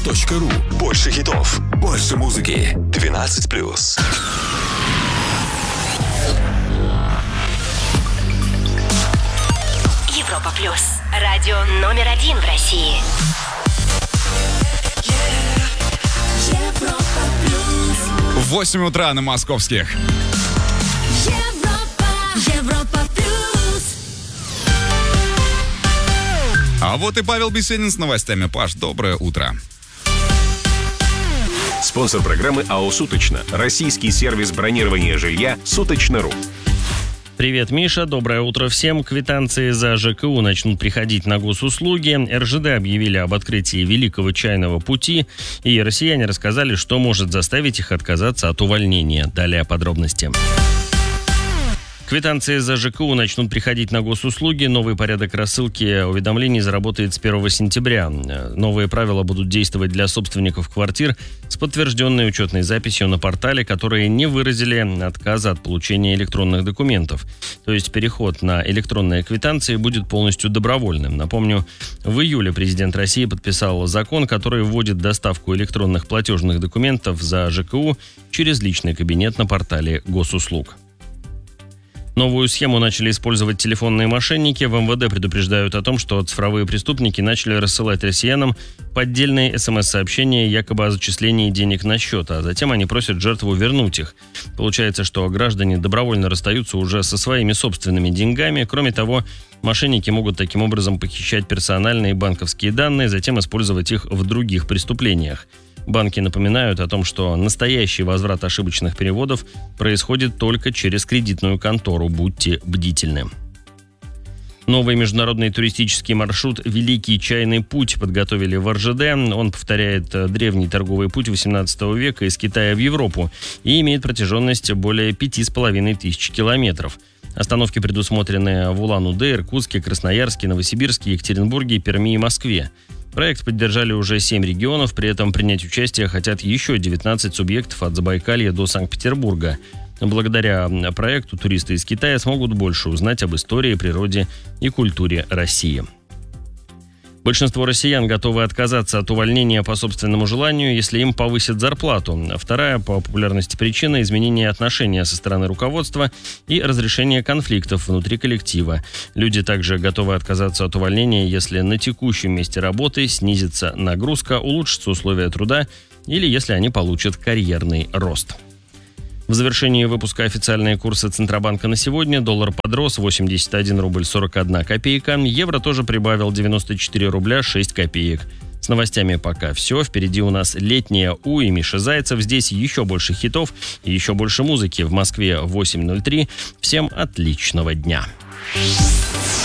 europaplus.ru. Больше хитов, больше музыки. 12+. Европа Плюс. Радио номер 1 в России. Европа Плюс. 8 утра на московских. Европа Плюс. А вот и Павел Беседин с новостями. Паш, доброе утро. Спонсор программы АО «Суточно». Российский сервис бронирования жилья «Суточно.ру». Привет, Миша. Доброе утро всем. Квитанции за ЖКУ начнут приходить на госуслуги. РЖД объявили об открытии Великого чайного пути. И россияне рассказали, что может заставить их отказаться от увольнения. Далее подробности. Квитанции за ЖКУ начнут приходить на госуслуги. Новый порядок рассылки уведомлений заработает с 1 сентября. Новые правила будут действовать для собственников квартир с подтвержденной учетной записью на портале, которые не выразили отказа от получения электронных документов. То есть переход на электронные квитанции будет полностью добровольным. Напомню, в июле президент России подписал закон, который вводит доставку электронных платежных документов за ЖКУ через личный кабинет на портале госуслуг. Новую схему начали использовать телефонные мошенники. В МВД предупреждают о том, что цифровые преступники начали рассылать россиянам поддельные СМС-сообщения якобы о зачислении денег на счет, а затем они просят жертву вернуть их. Получается, что граждане добровольно расстаются уже со своими собственными деньгами. Кроме того, мошенники могут таким образом похищать персональные банковские данные, затем использовать их в других преступлениях. Банки напоминают о том, что настоящий возврат ошибочных переводов происходит только через кредитную контору. Будьте бдительны. Новый международный туристический маршрут «Великий чайный путь» подготовили в РЖД. Он повторяет древний торговый путь XVIII века из Китая в Европу и имеет протяженность более 5500 километров. Остановки предусмотрены в Улан-Удэ, Иркутске, Красноярске, Новосибирске, Екатеринбурге, Перми и Москве. Проект поддержали уже 7 регионов, при этом принять участие хотят еще 19 субъектов от Забайкалья до Санкт-Петербурга. Благодаря проекту туристы из Китая смогут больше узнать об истории, природе и культуре России. Большинство россиян готовы отказаться от увольнения по собственному желанию, если им повысят зарплату. Вторая по популярности причина – изменение отношения со стороны руководства и разрешение конфликтов внутри коллектива. Люди также готовы отказаться от увольнения, если на текущем месте работы снизится нагрузка, улучшатся условия труда или если они получат карьерный рост. В завершении выпуска официальные курсы Центробанка на сегодня. Доллар подрос 81 рубль 41 копейка. Евро тоже прибавил 94 рубля 6 копеек. С новостями пока все. Впереди у нас летняя У и Миша Зайцев. Здесь еще больше хитов и еще больше музыки. В Москве 8:03. Всем отличного дня.